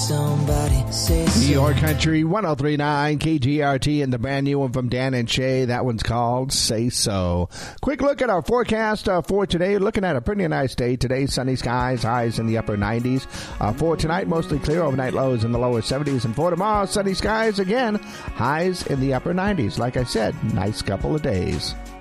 somebody say so. Your Country 103.9 KGRT and the brand new one from Dan and Shay. That one's called Say So. Quick look at our forecast for today. Looking at a pretty nice day today. Sunny skies, highs in the upper 90s. For tonight, mostly clear. Overnight lows in the lower 70s. And for tomorrow, sunny skies again. Highs in the upper 90s. Like I said, nice couple of days.